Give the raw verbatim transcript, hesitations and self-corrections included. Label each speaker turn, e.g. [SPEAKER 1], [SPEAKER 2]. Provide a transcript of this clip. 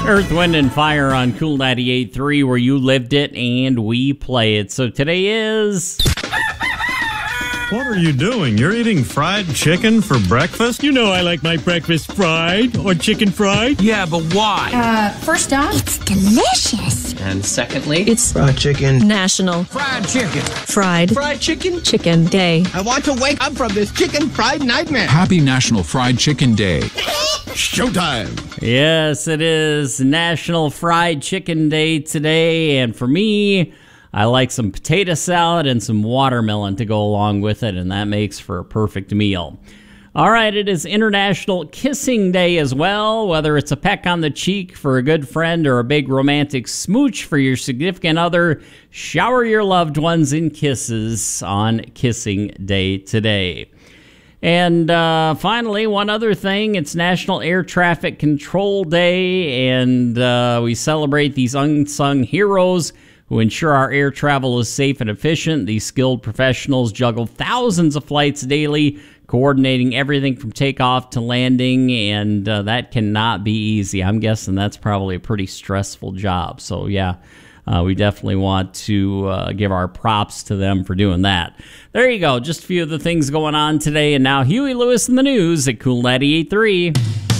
[SPEAKER 1] Earth, Wind, and Fire on Cool ninety-eight point three, where you lived it and we play it. So today is...
[SPEAKER 2] What are you doing? You're eating fried chicken for breakfast?
[SPEAKER 3] You know I like my breakfast fried or chicken fried.
[SPEAKER 4] Yeah, but why?
[SPEAKER 5] Uh, first off,
[SPEAKER 6] it's delicious.
[SPEAKER 4] And secondly,
[SPEAKER 7] it's
[SPEAKER 8] fried chicken.
[SPEAKER 7] National
[SPEAKER 4] Fried Chicken.
[SPEAKER 7] Fried
[SPEAKER 4] Fried Chicken
[SPEAKER 7] Chicken Day.
[SPEAKER 8] I want to wake up from this chicken fried nightmare.
[SPEAKER 9] Happy National Fried Chicken Day.
[SPEAKER 2] Showtime.
[SPEAKER 1] Yes, it is National Fried Chicken Day today, and for me, I like some potato salad and some watermelon to go along with it, and that makes for a perfect meal. All right, it is International Kissing Day as well. Whether it's a peck on the cheek for a good friend or a big romantic smooch for your significant other, shower your loved ones in kisses on Kissing Day today. And uh, finally, one other thing, it's National Air Traffic Control Day, and uh, we celebrate these unsung heroes who ensure our air travel is safe and efficient. These skilled professionals juggle thousands of flights daily, coordinating everything from takeoff to landing, and uh, that cannot be easy. I'm guessing that's probably a pretty stressful job. So, yeah, uh, we definitely want to uh, give our props to them for doing that. There you go. Just a few of the things going on today. And now Huey Lewis in the news at Cool ninety-eight point three.